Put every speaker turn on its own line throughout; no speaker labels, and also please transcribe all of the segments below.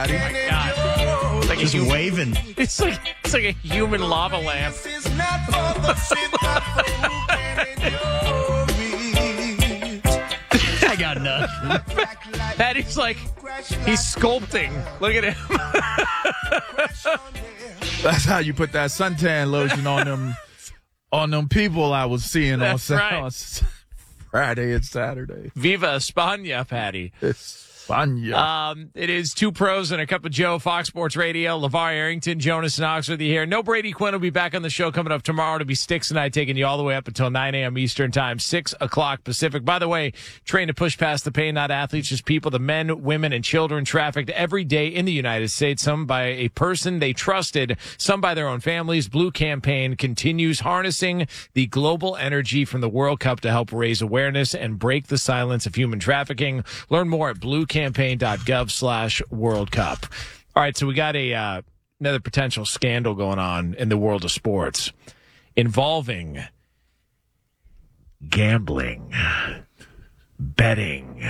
Patty.
Oh, my God. It's like
Just waving.
It's like a human lava lamp.
This is not for the sick, but for who can endure it.
I got nothing.
Patty's like, he's sculpting. Look at him.
That's how you put that suntan lotion on them people I was seeing
That's
on
right.
Friday and Saturday.
Viva España, Patty.
It's fun, yeah.
It is Two Pros and a Cup of Joe, Fox Sports Radio. LeVar Arrington, Jonas Knox with you here. No Brady Quinn will be back on the show coming up tomorrow. To be Sticks and I taking you all the way up until 9 a.m. Eastern Time, 6 o'clock Pacific. By the way, train to push past the pain, not athletes, just people, the men, women, and children trafficked every day in the United States, some by a person they trusted, some by their own families. Blue Campaign continues harnessing the global energy from the World Cup to help raise awareness and break the silence of human trafficking. Learn more at bluecampaign.gov/World Cup. All right, so we got another potential scandal going on in the world of sports involving gambling, betting,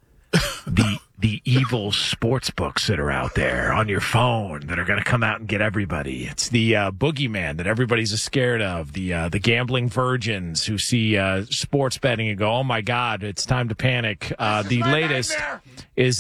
the evil sports books that are out there on your phone that are going to come out and get everybody. It's the boogeyman that everybody's scared of, the gambling virgins who see sports betting and go, oh, my God, it's time to panic. The latest is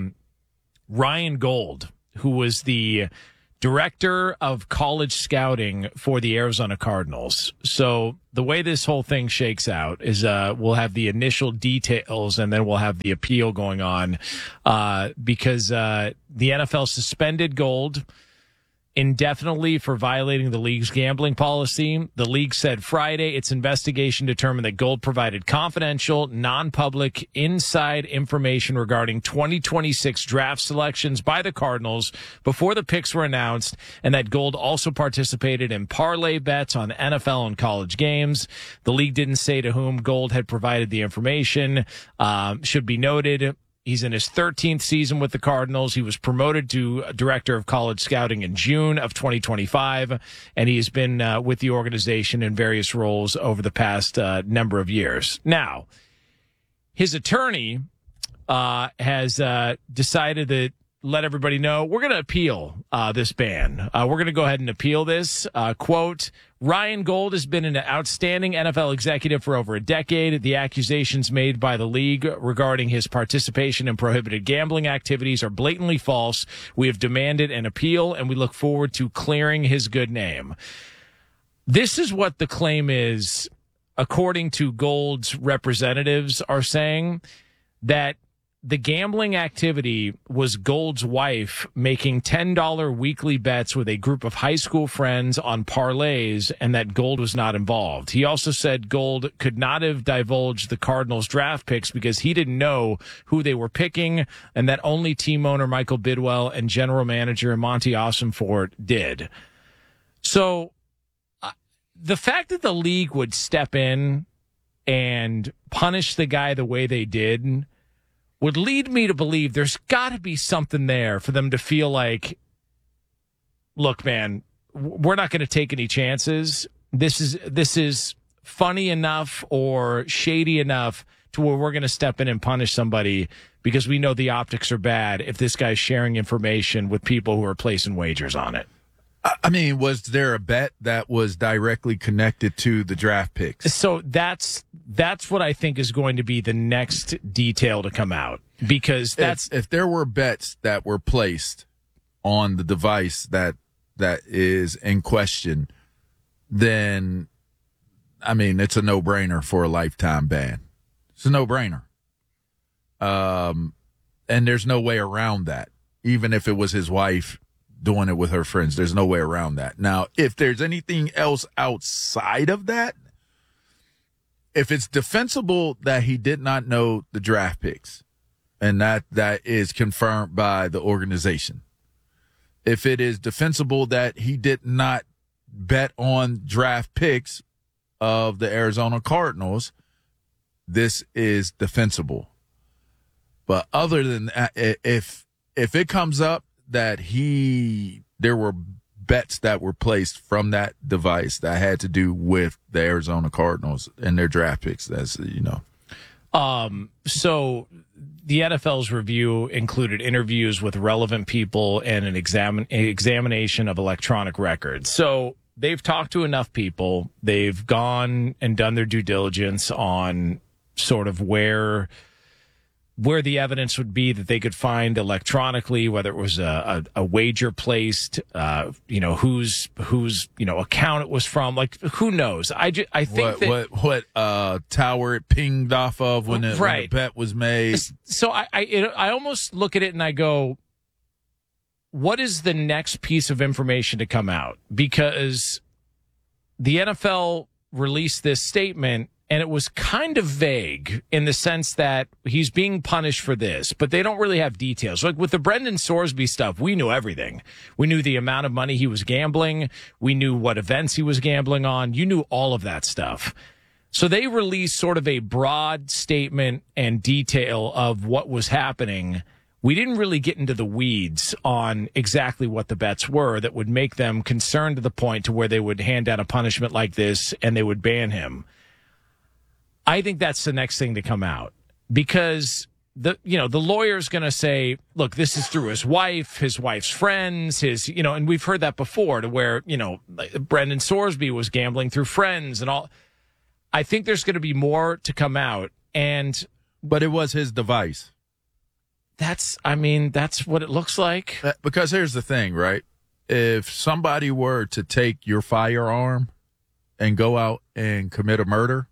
Ryan Gold, who was the director of college scouting for the Arizona Cardinals. So the way this whole thing shakes out is we'll have the initial details and then we'll have the appeal going on because the NFL suspended Gold indefinitely for violating the league's gambling policy. The league said Friday its investigation determined that Gold provided confidential, non-public, inside information regarding 2026 draft selections by the Cardinals before the picks were announced, and that Gold also participated in parlay bets on NFL and college games. The league didn't say to whom Gold had provided the information. Should be noted, he's in his 13th season with the Cardinals. He was promoted to director of college scouting in June of 2025, and he has been with the organization in various roles over the past number of years. Now, his attorney has decided that let everybody know we're going to appeal this ban. We're going to go ahead and appeal this. Quote, Ryan Gold has been an outstanding NFL executive for over a decade. The accusations made by the league regarding his participation in prohibited gambling activities are blatantly false. We have demanded an appeal, and we look forward to clearing his good name. This is what the claim is, according to Gold's representatives, are saying that the gambling activity was Gold's wife making $10 weekly bets with a group of high school friends on parlays, and that Gold was not involved. He also said Gold could not have divulged the Cardinals draft picks because he didn't know who they were picking, and that only team owner Michael Bidwell and general manager Monty Ossenfort did. So the fact that the league would step in and punish the guy the way they did would lead me to believe there's got to be something there for them to feel like, look, man, we're not going to take any chances. This is funny enough or shady enough to where we're going to step in and punish somebody because we know the optics are bad if this guy's sharing information with people who are placing wagers on it.
I mean, was there a bet that was directly connected to the draft picks?
So that's what I think is going to be the next detail to come out, because
if there were bets that were placed on the device that is in question, then I mean, it's a no-brainer for a lifetime ban. It's a no-brainer. And there's no way around that. Even if it was his wife doing it with her friends, there's no way around that. Now, if there's anything else outside of that, if it's defensible that he did not know the draft picks, and that is confirmed by the organization, if it is defensible that he did not bet on draft picks of the Arizona Cardinals, this is defensible. But other than that, if it comes up that there were bets that were placed from that device that had to do with the Arizona Cardinals and their draft picks, that's,
So the NFL's review included interviews with relevant people and an examination of electronic records. So they've talked to enough people. They've gone and done their due diligence on sort of where the evidence would be that they could find electronically, whether it was a wager placed, whose account it was from. Like, who knows? I think
what tower it pinged off of when the bet was made.
So I almost look at it and I go, what is the next piece of information to come out? Because the NFL released this statement and it was kind of vague in the sense that he's being punished for this, but they don't really have details. Like with the Brendan Sorsby stuff, we knew everything. We knew the amount of money he was gambling. We knew what events he was gambling on. You knew all of that stuff. So they released sort of a broad statement and detail of what was happening. We didn't really get into the weeds on exactly what the bets were that would make them concerned to the point to where they would hand down a punishment like this and they would ban him. I think that's the next thing to come out because the lawyer's going to say, look, this is through his wife's friends, and we've heard that before to where, Brendan Sorsby was gambling through friends and all. I think there's going to be more to come out.
But it was his device.
That's what it looks like.
Because here's the thing, right? If somebody were to take your firearm and go out and commit a murder,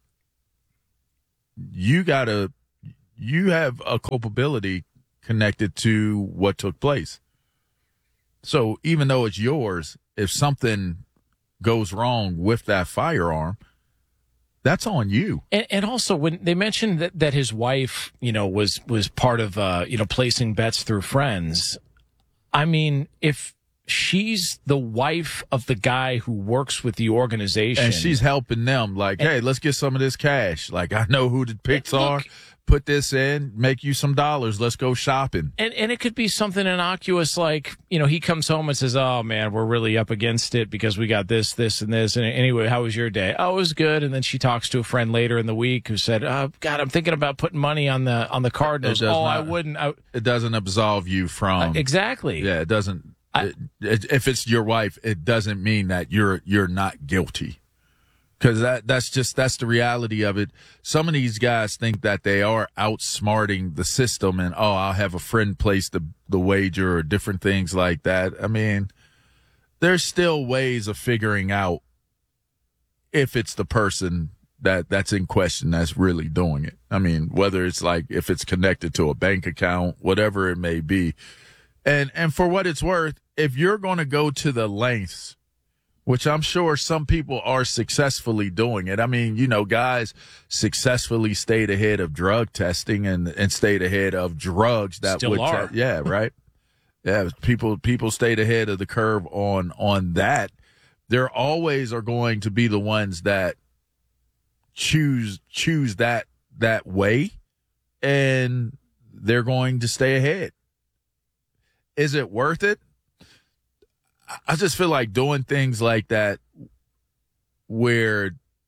you have a culpability connected to what took place. So even though it's yours, if something goes wrong with that firearm, that's on you.
And also when they mentioned that his wife, was part of, placing bets through friends. I mean, if she's the wife of the guy who works with the organization.
And she's helping them like, hey, let's get some of this cash. Like, I know who the picks are. Put this in, make you some dollars. Let's go shopping.
And it could be something innocuous like, he comes home and says, oh, man, we're really up against it because we got this, and this. And anyway, how was your day? Oh, it was good. And then she talks to a friend later in the week who said, oh, God, I'm thinking about putting money on the Cardinals. I wouldn't.
It doesn't absolve you from.
Exactly.
Yeah, it doesn't. If it's your wife, it doesn't mean that you're not guilty. Because that's the reality of it. Some of these guys think that they are outsmarting the system and, I'll have a friend place the wager or different things like that. I mean, there's still ways of figuring out if it's the person that's in question that's really doing it. I mean, whether it's like if it's connected to a bank account, whatever it may be. And for what it's worth, if you're going to go to the lengths, which I'm sure some people are successfully doing it. I mean, guys successfully stayed ahead of drug testing and stayed ahead of drugs that
still are.
Yeah, right. Yeah, people stayed ahead of the curve on that. There always are going to be the ones that choose that way, and they're going to stay ahead. Is it worth it? I just feel like doing things like that where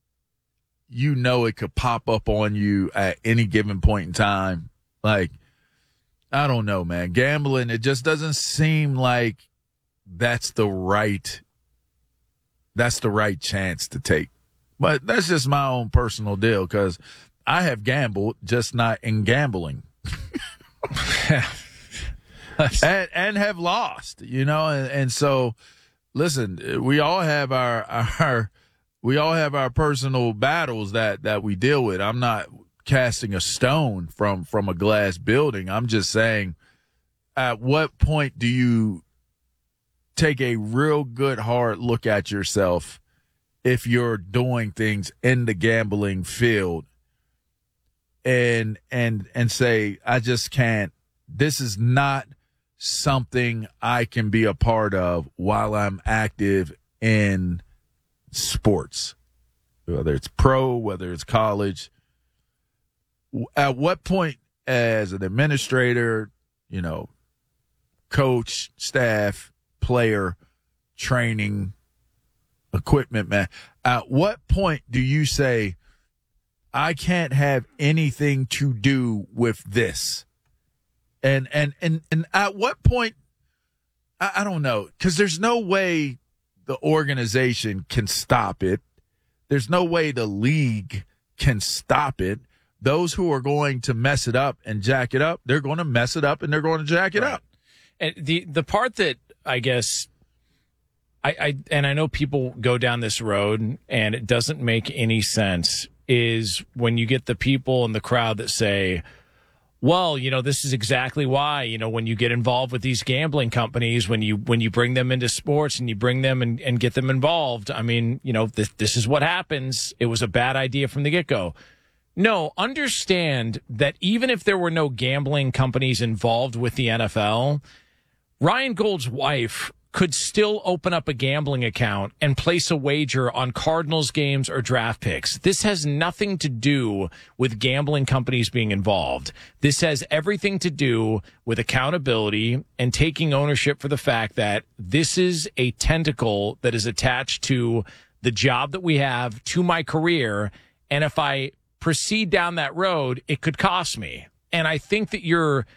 it could pop up on you at any given point in time. Like, I don't know, man. Gambling, it just doesn't seem like that's the right chance to take. But that's just my own personal deal because I have gambled, just not in gambling. and have lost, and so listen, we all have our personal battles that we deal with. I'm not casting a stone from a glass building. I'm just saying, at what point do you take a real good hard look at yourself if you're doing things in the gambling field and say, I just can't, this is not something I can be a part of while I'm active in sports, whether it's pro, whether it's college. At what point as an administrator, coach, staff, player, training, equipment man, at what point do you say, I can't have anything to do with this. And at what point, I don't know, because there's no way the organization can stop it. There's no way the league can stop it. Those who are going to mess it up and jack it up, they're going to mess it up and they're going to jack it up.
And the part that I guess I know people go down this road and it doesn't make any sense is when you get the people in the crowd that say, well, this is exactly why, when you get involved with these gambling companies, when you bring them into sports and you bring them and get them involved, I mean, this is what happens. It was a bad idea from the get-go. No, understand that even if there were no gambling companies involved with the NFL, Ryan Gold's wife could still open up a gambling account and place a wager on Cardinals games or draft picks. This has nothing to do with gambling companies being involved. This has everything to do with accountability and taking ownership for the fact that this is a tentacle that is attached to the job that we have, to my career, and if I proceed down that road, it could cost me. And I think that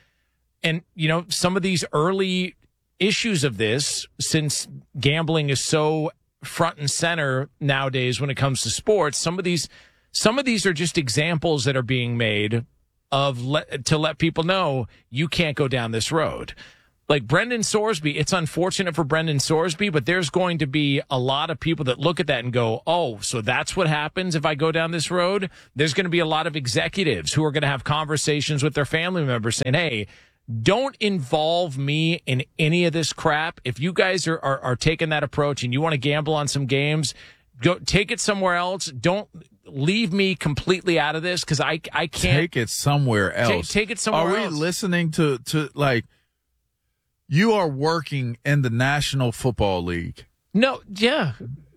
some of these early issues of this, since gambling is so front and center nowadays when it comes to sports, some of these are just examples that are being made to let people know you can't go down this road. Like Brendan Sorsby, it's unfortunate for Brendan Sorsby, but there's going to be a lot of people that look at that and go, oh, so that's what happens if I go down this road? There's going to be a lot of executives who are going to have conversations with their family members saying, hey, don't involve me in any of this crap. If you guys are taking that approach and you want to gamble on some games, go take it somewhere else. Don't leave me completely out of this because I can't.
Take it somewhere else.
Take it somewhere else.
Are we listening to like, you are working in the National Football League?
No, yeah.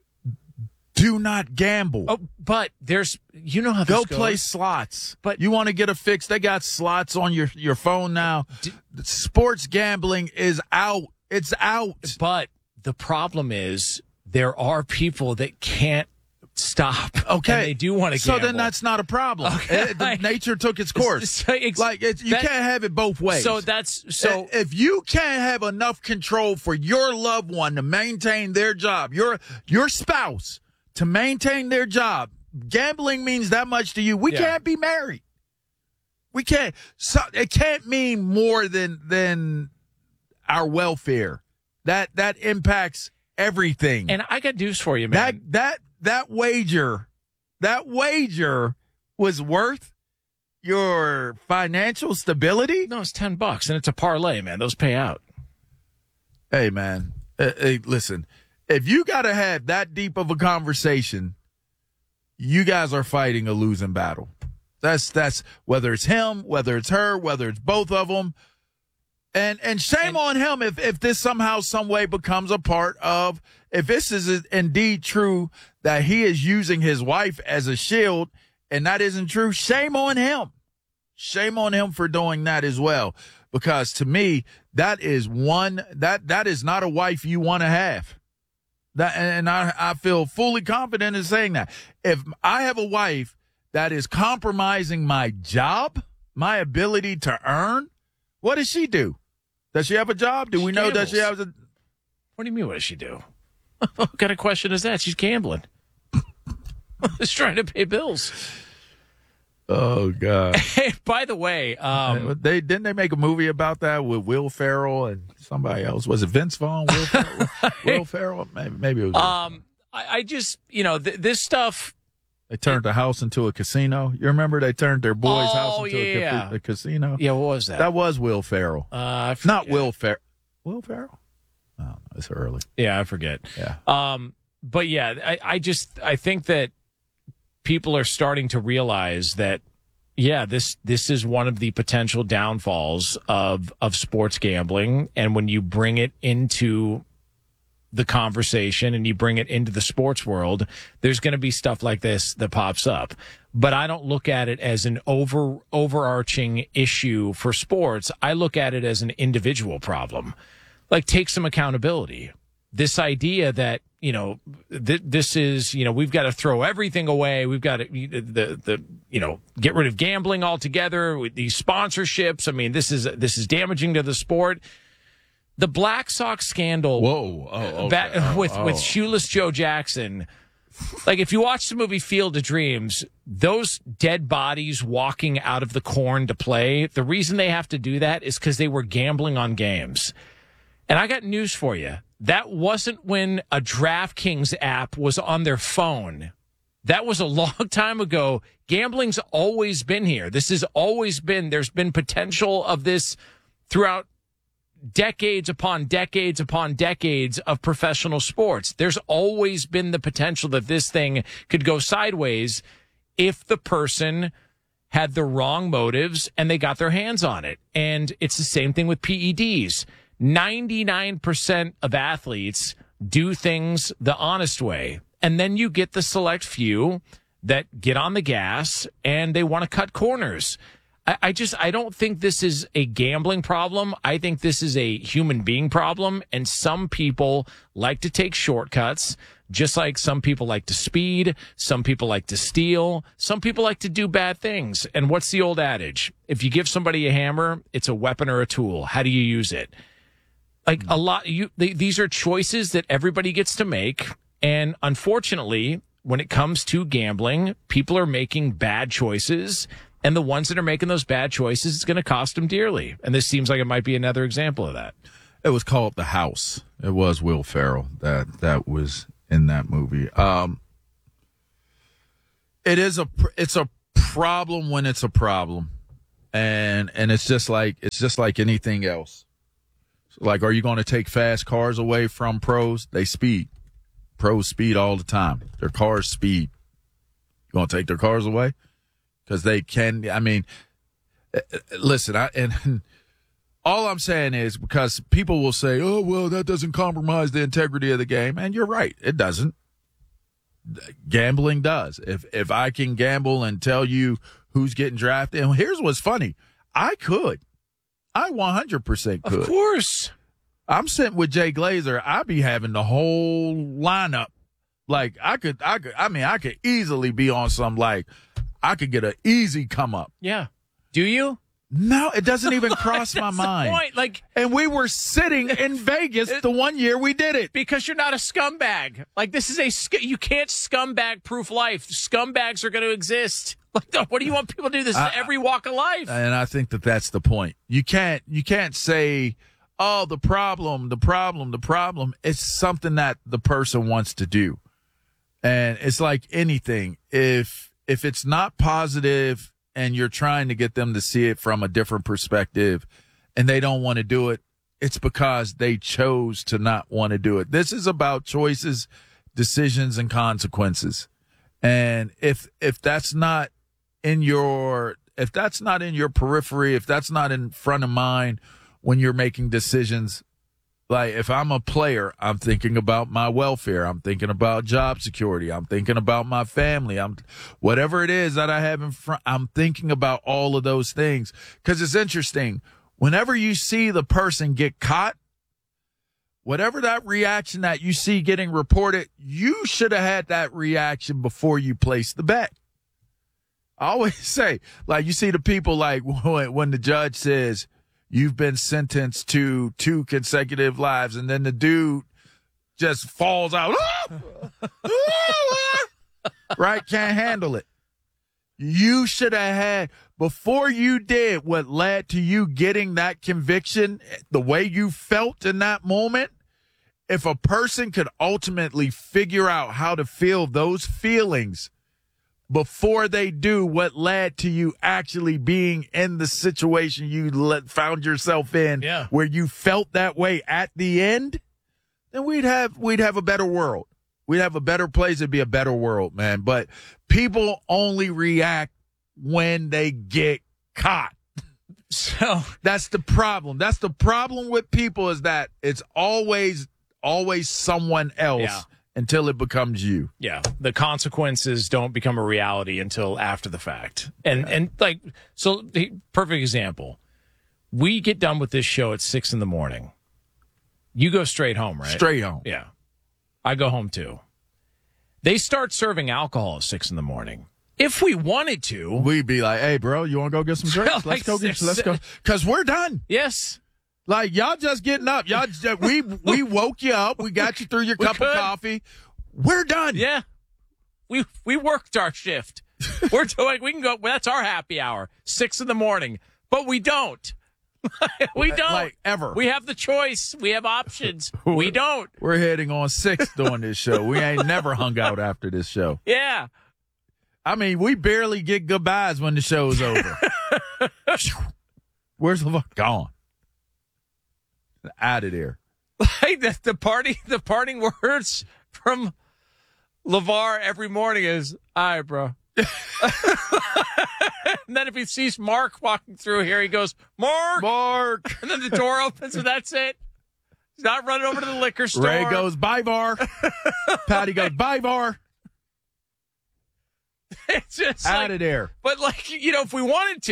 Do not gamble.
Oh, but there's, how this
goes.
Go
play slots.
But
you want to get a fix? They got slots on your phone now. Sports gambling is out. It's out.
But the problem is there are people that can't stop.
Okay,
and they do want to gamble.
So then that's not a problem. Okay. Nature took its course. You can't have it both ways.
So
if you can't have enough control for your loved one to maintain their job, your spouse to maintain their job, gambling means that much to you. We can't be married. We can't. So it can't mean more than our welfare. That impacts everything.
And I got news for you, man.
That wager was worth your financial stability?
No, it's $10 and it's a parlay, man. Those pay out.
Hey, man. Hey, listen. If you got to have that deep of a conversation, you guys are fighting a losing battle. That's whether it's him, whether it's her, whether it's both of them. And shame on him if this somehow, some way becomes a part of, if this is indeed true that he is using his wife as a shield and that isn't true, shame on him. Shame on him for doing that as well. Because to me, that is that is not a wife you want to have. I feel fully confident in saying that. If I have a wife that is compromising my job, my ability to earn, what does she do? Does she have a job? Do we know that she has a...
What do you mean, what does she do? What kind of question is that? She's gambling. She's trying to pay bills.
Oh, God.
Hey, by the way...
Didn't they make a movie about that with Will Ferrell and somebody else? Was it Vince Vaughn? Will Ferrell? Will Ferrell? Maybe it was...
I just, this stuff...
They turned the house into a casino. You remember they turned their boy's house into a casino?
Yeah, what was that?
That was Will Ferrell. Not Will Ferrell. Will Ferrell? Oh, it's early.
Yeah, I forget.
Yeah.
But yeah, I think that people are starting to realize that, yeah, this is one of the potential downfalls of sports gambling. And when you bring it into the conversation and you bring it into the sports world, there's going to be stuff like this that pops up. But I don't look at it as an overarching issue for sports. I look at it as an individual problem. Like, take some accountability. This idea that this is, we've got to throw everything away. We've got to get rid of gambling altogether with these sponsorships. I mean, this is damaging to the sport. The Black Sox scandal. With shoeless Joe Jackson. Like, if you watch the movie Field of Dreams, those dead bodies walking out of the corn to play, the reason they have to do that is because they were gambling on games. And I got news for you. That wasn't when a DraftKings app was on their phone. That was a long time ago. Gambling's always been here. This has always been, there's been potential of this throughout decades upon decades upon decades of professional sports. There's always been the potential that this thing could go sideways if the person had the wrong motives and they got their hands on it. And it's the same thing with PEDs. 99% of athletes do things the honest way. And then you get the select few that get on the gas and they want to cut corners. I don't think this is a gambling problem. I think this is a human being problem. And some people like to take shortcuts, just like some people like to speed. Some people like to steal. Some people like to do bad things. And what's the old adage? If you give somebody a hammer, it's a weapon or a tool. How do you use it? Like these are choices that everybody gets to make. And unfortunately, when it comes to gambling, people are making bad choices. And the ones that are making those bad choices, it's going to cost them dearly. And this seems like it might be another example of that.
It was called The House. It was Will Ferrell that was in that movie. It's a problem when it's a problem, and it's just like anything else. Like, are you going to take fast cars away from pros? They speed. Pros speed all the time. Their cars speed. You going to take their cars away? Because they can, I mean, listen, and all I'm saying is, because people will say, oh, well, that doesn't compromise the integrity of the game. And you're right, it doesn't. Gambling does. If I can gamble and tell you who's getting drafted, and here's what's funny. I 100% could.
Of course.
I'm sitting with Jay Glazer. I'd be having the whole lineup. Like, I could easily be on some, like, I could get an easy come up.
Yeah. Do you?
No, it doesn't even cross my mind.
Point. Like,
and we were sitting in Vegas the one year we did it.
Because you're not a scumbag. Like, this is you can't scumbag proof life. Scumbags are going to exist. Like, what do you want people to do? This is every walk of life.
And I think that's the point. You can't say, oh, the problem. It's something that the person wants to do. And it's like anything. If it's not positive and you're trying to get them to see it from a different perspective and they don't want to do it, it's because they chose to not want to do it. This is about choices, decisions, and consequences. And if that's not in your periphery, if that's not in front of mind when you're making decisions, like, if I'm a player, I'm thinking about my welfare. I'm thinking about job security. I'm thinking about my family. Whatever it is that I have in front, I'm thinking about all of those things. Because it's interesting. Whenever you see the person get caught, whatever that reaction that you see getting reported, you should have had that reaction before you place the bet. I always say, like, you see the people, like, when the judge says, you've been sentenced to 2 consecutive lives, and then the dude just falls out. Right? Can't handle it. You should have had, before you did what led to you getting that conviction, the way you felt in that moment, if a person could ultimately figure out how to feel those feelings before they do what led to you actually being in the situation you found yourself in, where you felt that way at the end, then we'd have a better world. We'd have a better place. It'd be a better world, man. But people only react when they get caught.
So
that's the problem. That's the problem with people, is that it's always someone else.
Yeah.
Until it becomes you.
Yeah. The consequences don't become a reality until after the fact. And like, so the perfect example, we get done with this show at 6 a.m. You go straight home, right?
Straight home.
Yeah. I go home too. They start serving alcohol at 6 in the morning. If we wanted to,
We'd be like, hey, bro, you want to go get some drinks?
Like
Let's go. Because we're done.
yes,
Like, y'all just getting up. We woke you up. We got you through your cup of coffee. We're done.
yeah, we worked our shift. We can go. That's our happy hour, 6 in the morning. But we don't. We don't.
Like, ever.
We have the choice. We have options. We don't.
We're heading on 6 doing this show. We ain't never hung out after this show.
Yeah.
I mean, we barely get goodbyes when the show's over. Where's the fuck gone? Out of there.
Like the parting words from LeVar every morning is, all right, bro. And then if he sees Mark walking through here, he goes, Mark. And then the door opens and that's it. He's not running over to the liquor store.
Ray goes, bye, Var. Patty goes, bye, Var.
It's just
Out
like,
of there.
but like, if we wanted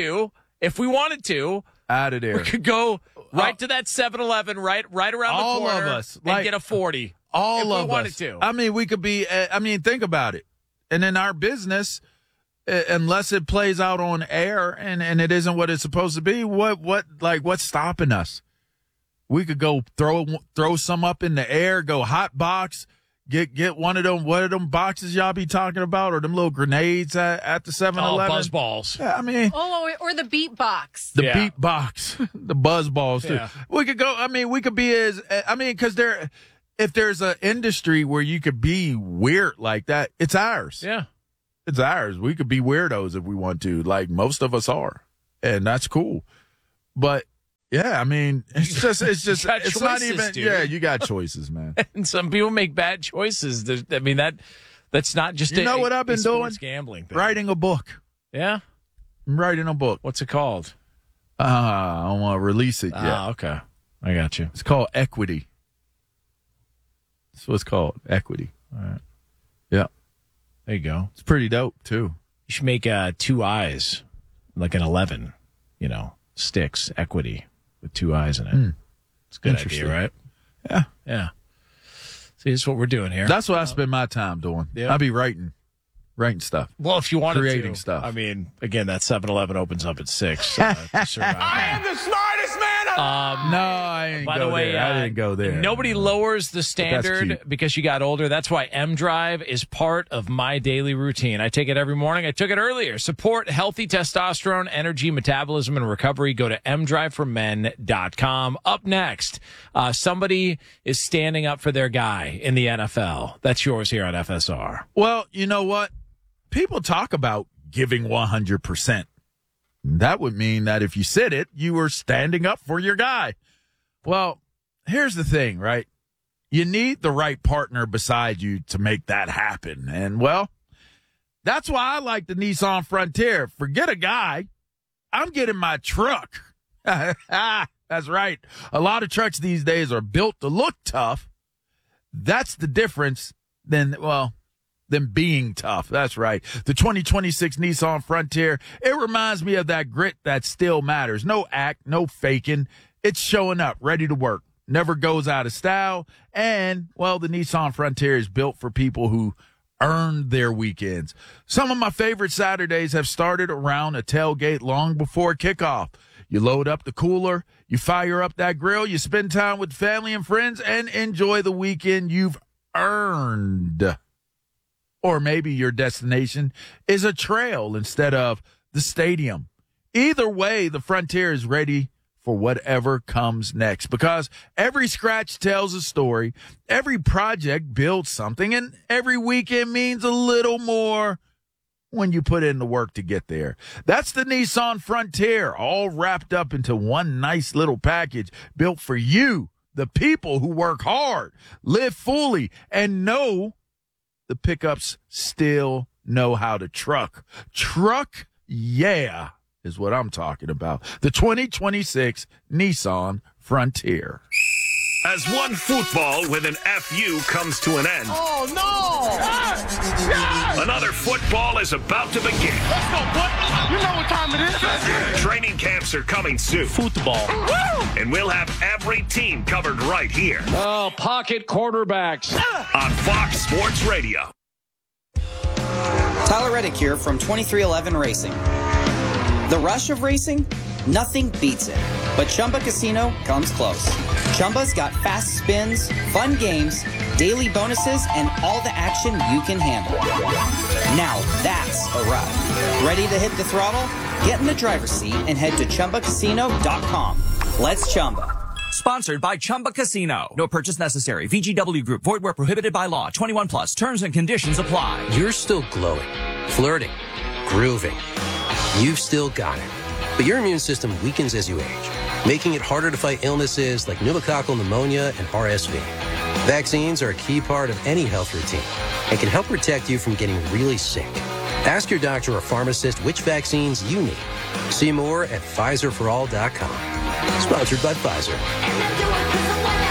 to,
Out of there.
we could go right to that 7-Eleven right around
All
the corner
of us,
and
like,
get a 40.
All
if
of
we wanted
us.
to.
I mean, we could be, think about it. And in our business, unless it plays out on air and it isn't what it's supposed to be, what's stopping us? We could go throw some up in the air, go hot box, get one of them boxes y'all be talking about, or them little grenades at the 7-Eleven.
Buzz balls.
Yeah, I mean,
or the beat box.
the
Yeah.
beat box, the buzz balls too.
Yeah.
We could go. I mean, we could be because if there's an industry where you could be weird like that, it's ours.
Yeah.
It's ours. We could be weirdos if we want to, like most of us are, and that's cool. But yeah, I mean, it's
got
not
choices,
even.
dude.
Yeah, you got choices, man.
And some people make bad choices. That's not just
You know what I've been
sports
doing?
gambling thing.
Writing a book.
Yeah.
I'm writing a book.
What's it called?
I don't want to release it yet.
Ah, okay. I got you.
It's called Equity. That's what it's called. Equity.
All right.
Yeah.
There you go.
It's pretty dope, too.
You should make 2 eyes, like an 11, sticks, equity with 2 eyes in it. It's a good
Interesting.
idea, right?
Yeah.
Yeah. See, this is what we're doing here.
That's what I spend my time doing.
Yeah.
I'll be writing stuff.
Well, if you wanted
Creating
to.
stuff.
I mean, again, that 7-Eleven opens up at 6.
I am the smartest man.
No, I ain't
By
go
the way,
there. I didn't go there.
Nobody lowers the standard
cute.
because you got older. That's why M Drive is part of my daily routine. I take it every morning. I took it earlier. Support healthy testosterone, energy, metabolism, and recovery. Go to mdriveformen.com. Up next, somebody is standing up for their guy in the NFL. That's yours here on FSR.
Well, you know what? People talk about giving 100%. That would mean that if you said it, you were standing up for your guy. Well, here's the thing, right? You need the right partner beside you to make that happen. And, well, that's why I like the Nissan Frontier. Forget a guy. I'm getting my truck. That's right. A lot of trucks these days are built to look tough. That's the difference than being tough. That's right. The 2026 Nissan Frontier, it reminds me of that grit that still matters. No act, no faking. It's showing up, ready to work. Never goes out of style. And, well, the Nissan Frontier is built for people who earned their weekends. Some of my favorite Saturdays have started around a tailgate long before kickoff. You load up the cooler, you fire up that grill, you spend time with family and friends, and enjoy the weekend you've earned. Or maybe your destination is a trail instead of the stadium. Either way, the Frontier is ready for whatever comes next, because every scratch tells a story, every project builds something, and every weekend means a little more when you put in the work to get there. That's the Nissan Frontier, all wrapped up into one nice little package built for you, the people who work hard, live fully, and know the pickups still know how to truck. Truck, yeah, is what I'm talking about. The 2026 Nissan Frontier.
As one football with an FU comes to an end.
Oh, no!
Another football is about to begin.
Let's go, boy. You know what time it is.
Training camps are coming soon.
Football.
And we'll have every team covered right here
Oh, pocket quarterbacks.
on Fox Sports Radio.
Tyler Reddick here from 2311 Racing. The rush of racing? Nothing beats it. But Chumba Casino comes close. Chumba's got fast spins, fun games, daily bonuses, and all the action you can handle. Now that's a ride. Ready to hit the throttle? Get in the driver's seat and head to ChumbaCasino.com. Let's Chumba.
Sponsored by Chumba Casino. No purchase necessary. VGW Group. Void where prohibited by law. 21 plus. Terms and conditions apply.
You're still glowing, flirting, grooving. You've still got it. But your immune system weakens as you age, making it harder to fight illnesses like pneumococcal pneumonia and RSV. Vaccines are a key part of any health routine and can help protect you from getting really sick. Ask your doctor or pharmacist which vaccines you need. See more at PfizerForAll.com. Sponsored by Pfizer.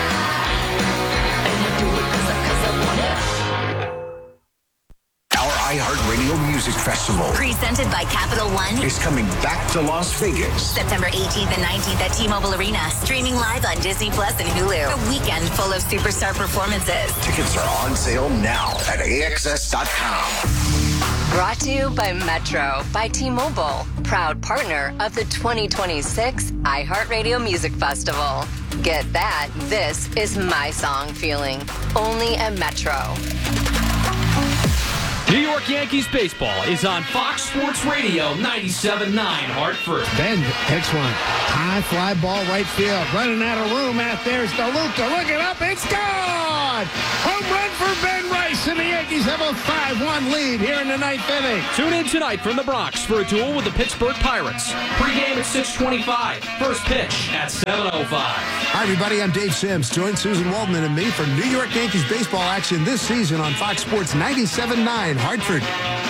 Our iHeartRadio Music Festival,
presented by Capital One,
is coming back to Las Vegas.
September 18th and 19th at T-Mobile Arena. Streaming live on Disney Plus and Hulu. A weekend full of superstar performances.
Tickets are on sale now at AXS.com.
Brought to you by Metro by T-Mobile, proud partner of the 2026 iHeartRadio Music Festival. Get that, this is my song feeling, only at Metro.
New York Yankees baseball is on Fox Sports Radio 97.9 Hartford.
Ben takes one. High fly ball right field. Running out of room out there. It's DeLuca. Look it up. It's gone! Home run for Ben Rice, and the Yankees have a 5-1 lead here in the ninth inning.
Tune in tonight from the Bronx for a duel with the Pittsburgh Pirates. Pre-game at 6:25. First pitch at 7:05.
Hi, everybody. I'm Dave Sims. Join Susan Waldman and me for New York Yankees baseball action this season on Fox Sports 97.9 Hartford.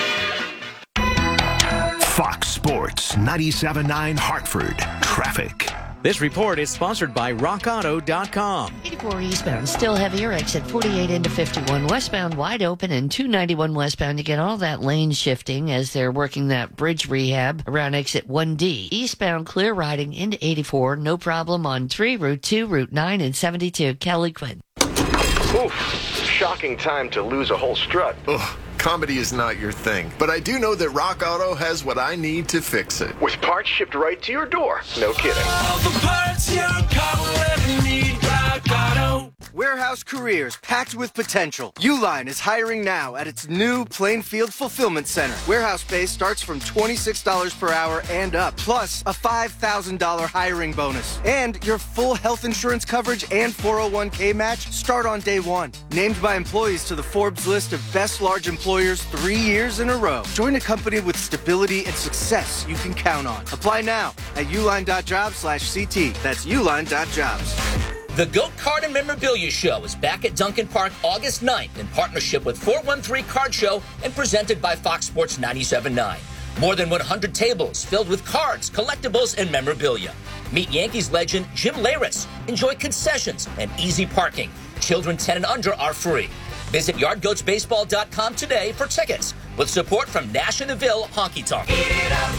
Fox Sports 97.9 Hartford. Traffic.
This report is sponsored by RockAuto.com.
84 eastbound, still heavier. Exit 48 into 51 westbound, wide open, and 291 westbound. You get all that lane shifting as they're working that bridge rehab around exit 1D. Eastbound, clear riding into 84. No problem on 3, Route 2, Route 9, and 72. Kelly Quinn.
Oof. Shocking time to lose a whole strut.
Ugh. Comedy is not your thing, but I do know that Rock Auto has what I need to fix it.
With parts shipped right to your door. No kidding.
All the parts your car will ever need, Rock Auto.
Warehouse careers packed with potential. Uline is hiring now at its new Plainfield Fulfillment Center. Warehouse pay starts from $26 per hour and up, plus a $5,000 hiring bonus. And your full health insurance coverage and 401k match start on day one. Named by employees to the Forbes list of best large employers 3 years in a row. Join a company with stability and success you can count on. Apply now at uline.jobs/CT. That's uline.jobs.
The Goat Card and Memorabilia Show is back at Duncan Park August 9th in partnership with 413 Card Show and presented by Fox Sports 97.9. More than 100 tables filled with cards, collectibles, and memorabilia. Meet Yankees legend Jim Leyritz. Enjoy concessions and easy parking. Children 10 and under are free. Visit yardgoatsbaseball.com today for tickets with support from Nash and Neville Honky Tonk.
Eat it up,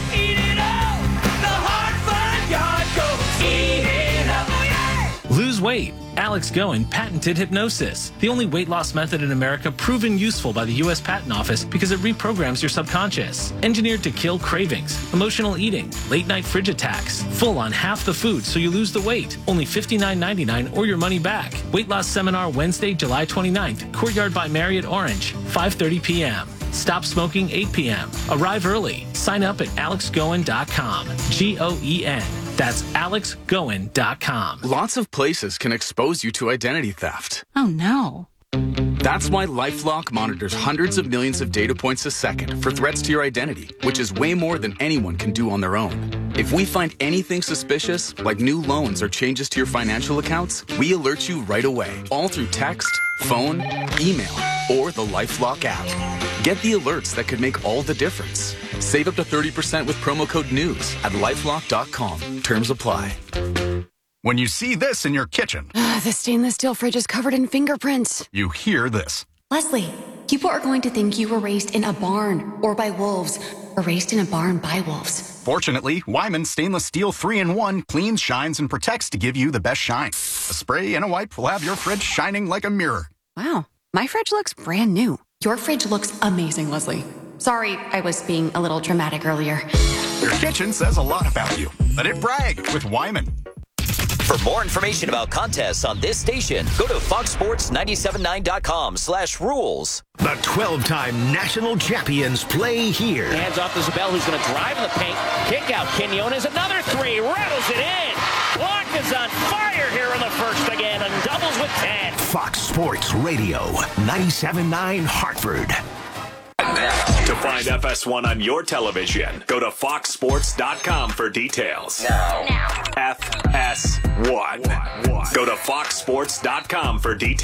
the Hartford Yard Goats. Eat it up, oh yeah!
Lose weight. Alex Goen patented hypnosis, the only weight loss method in America proven useful by the U.S. Patent Office because it reprograms your subconscious. Engineered to kill cravings, emotional eating, late-night fridge attacks. Full on half the food so you lose the weight. Only $59.99 or your money back. Weight loss seminar Wednesday, July 29th. Courtyard by Marriott Orange, 5:30 p.m. Stop smoking 8 p.m. Arrive early. Sign up at alexgoen.com. Goen. That's alexgoen.com.
Lots of places can expose you to identity theft.
Oh, no.
That's why LifeLock monitors hundreds of millions of data points a second for threats to your identity, which is way more than anyone can do on their own. If we find anything suspicious, like new loans or changes to your financial accounts, we alert you right away, all through text, phone, email, or the LifeLock app. Get the alerts that could make all the difference. Save up to 30% with promo code NEWS at LifeLock.com. Terms apply.
When you see this in your kitchen,
The stainless steel fridge is covered in fingerprints.
you hear this.
Leslie, people are going to think you were raised in a barn or by wolves or raised in a barn by wolves.
Fortunately, Wyman Stainless Steel 3-in-1 cleans, shines, and protects to give you the best shine. A spray and a wipe will have your fridge shining like a mirror.
Wow, my fridge looks brand new. Your fridge looks amazing, Leslie. Sorry, I was being a little dramatic earlier.
Your kitchen says a lot about you. Let it brag with Wyman.
For more information about contests on this station, go to foxsports979.com/rules.
The 12-time national champions play here.
Hands off to Zabel, who's going to drive in the paint. Kick out. Quinones, another three. Rattles it in. Block is on fire here in the first again and doubles with 10.
Fox Sports Radio, 97.9 Hartford.
To find FS1 on your television, go to foxsports.com for details.
Now.
FS1. Go to foxsports.com for details.